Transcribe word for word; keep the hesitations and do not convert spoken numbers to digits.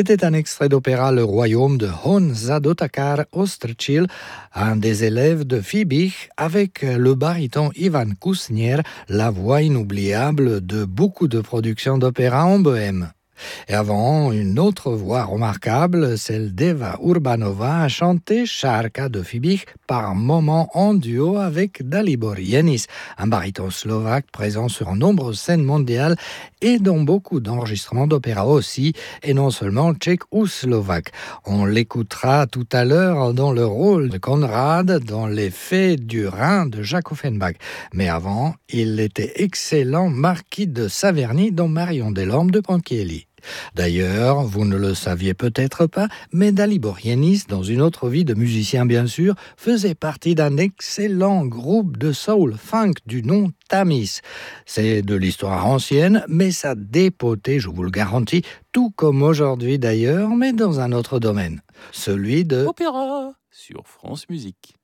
C'était un extrait d'opéra Le Royaume de Honza d'Otakar Ostrčil, un des élèves de Fiebig, avec le baryton Ivan Kusnier, la voix inoubliable de beaucoup de productions d'opéra en Bohême. Et avant, une autre voix remarquable, celle d'Eva Urbanova, a chanté Šárka de Fiebig par moments en duo avec Dalibor Jenis, un baryton slovaque présent sur nombreuses scènes mondiales et dans beaucoup d'enregistrements d'opéra aussi, et non seulement tchèque ou slovaque. On l'écoutera tout à l'heure dans le rôle de Conrad dans Les Fées du Rhin de Jacques Offenbach. Mais avant, il était excellent marquis de Saverny dans Marion Delorme de Ponchielli. D'ailleurs, vous ne le saviez peut-être pas, mais Dalibor Jenis, dans une autre vie de musicien bien sûr, faisait partie d'un excellent groupe de soul funk du nom Tamis. C'est de l'histoire ancienne, mais ça dépotait, je vous le garantis, tout comme aujourd'hui d'ailleurs, mais dans un autre domaine, celui de Opéra sur France Musique.